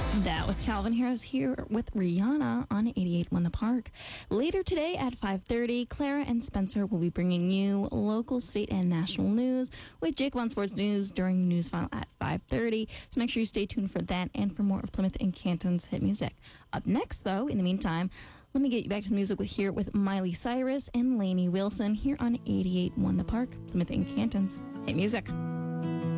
That was Calvin Harris here with Rihanna on 88.1 The Park. Later today at 5:30, Clara and Spencer will be bringing you local, state, and national news with Jake One Sports News during News File at 5:30. So make sure you stay tuned for that and for more of Plymouth and Canton's hit music. Up next, though, in the meantime, let me get you back to the music with Miley Cyrus and Lainey Wilson here on 88.1 The Park, Plymouth and Canton's hit music.